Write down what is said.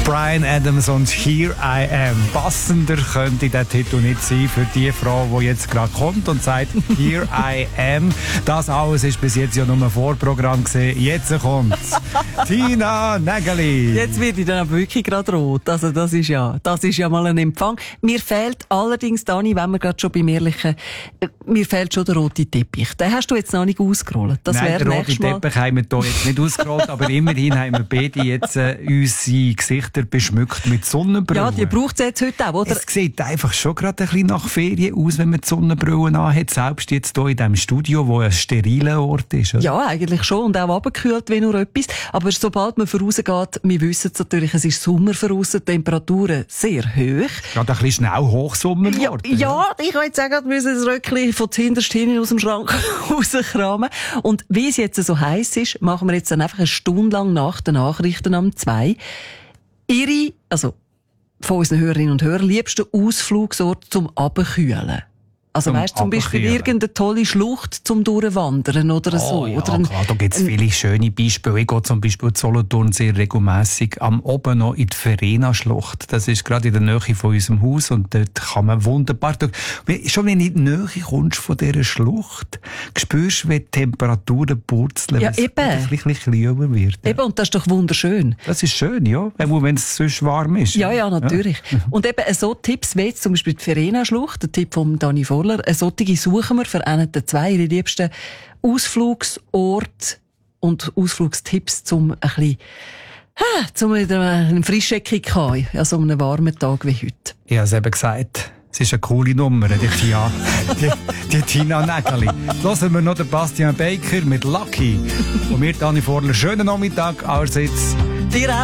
Bryan Adams und Here I Am. Passender könnte der Titel nicht sein für die Frau, die jetzt gerade kommt und sagt Here I Am. Das alles ist bis jetzt ja nur ein Vorprogramm gewesen. Jetzt kommt's. Tina Nägeli. Jetzt wird ich dann aber wirklich gerade rot. Also das ist ja mal ein Empfang. Mir fehlt allerdings, Dani, wenn wir gerade schon beim Ehrlichen, mir fehlt schon der rote Teppich. Den hast du jetzt noch nicht ausgerollt. Das Nein, wäre den roten Teppich haben wir hier jetzt nicht ausgerollt, aber immerhin haben wir beide jetzt unsere Gesichter beschmückt mit Sonnenbrillen. Ja, die braucht es jetzt heute auch, oder? Es sieht einfach schon gerade ein bisschen nach Ferien aus, wenn man die Sonnenbrillen anhat. Selbst jetzt hier in diesem Studio, wo ein steriler Ort ist. Oder? Ja, eigentlich schon. Und auch abgekühlt wie nur etwas. Aber sobald man vorausgeht, wir wissen es natürlich, es ist Sommer voraus, Temperaturen sehr hoch. Gerade ein bisschen schnell Hochsommer geworden. Ja, ich würde sagen, wir müssen das Röckchen von zuhinterst hinten aus dem Schrank rauskramen. Und wie es jetzt so heiß ist, machen wir jetzt dann einfach eine Stunde lang nach den Nachrichten am 2 also von unseren Hörerinnen und Hörern, liebsten Ausflugsort zum Abkühlen. Also weißt zum Beispiel irgendeine tolle Schlucht zum Durchwandern oder so. Ja, oder klar, da gibt es viele schöne Beispiele. Ich gehe zum Beispiel in Solothurn sehr regelmässig am oben noch in die Verena-Schlucht. Das ist gerade in der Nähe von unserem Haus und dort kann man wunderbar schon wenn du in die Nähe kommst von dieser Schlucht, spürst du, wie die Temperaturen purzeln, ja, eben. Ein bisschen kühler wird. Ja. Eben, und das ist doch wunderschön. Das ist schön, ja, wenn es sonst warm ist. Ja, natürlich. Ja. Und eben so Tipps wie jetzt zum Beispiel die Verena-Schlucht, der Tipp von Dani Vorler, solche suchen wir für einen der zwei, ihre liebsten Ausflugsorte und Ausflugstipps zum wieder einen Frischecke zu haben, an so einem warmen Tag wie heute. Ich habe es eben gesagt. Es ist eine coole Nummer, die Tina Nägeli. Hören wir noch den Bastian Baker mit Lucky. Und mir, Dani Vorler, schönen Nachmittag allerseits. Dir auch.